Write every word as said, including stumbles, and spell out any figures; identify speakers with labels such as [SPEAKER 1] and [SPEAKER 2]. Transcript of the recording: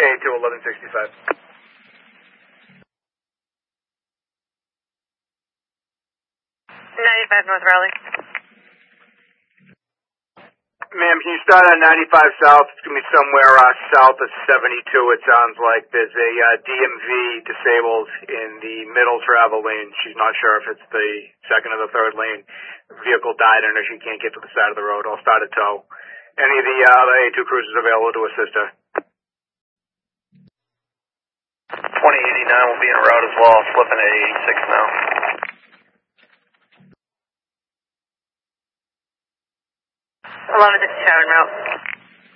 [SPEAKER 1] A to eleven sixty-five.
[SPEAKER 2] ninety-five North Raleigh.
[SPEAKER 1] Ma'am, can you start on ninety-five South? It's going to be somewhere uh, south of seventy-two, it sounds like. There's a uh, D M V disabled in the middle travel lane. She's not sure if it's the second or the third lane. The vehicle died on her. She can't get to the side of the road. I'll start a tow. Any of the uh, other A two cruisers available to assist her?
[SPEAKER 3] twenty eighty-nine will be en route as well. Flipping at eighty-six now.
[SPEAKER 2] eleven sixty-seven route.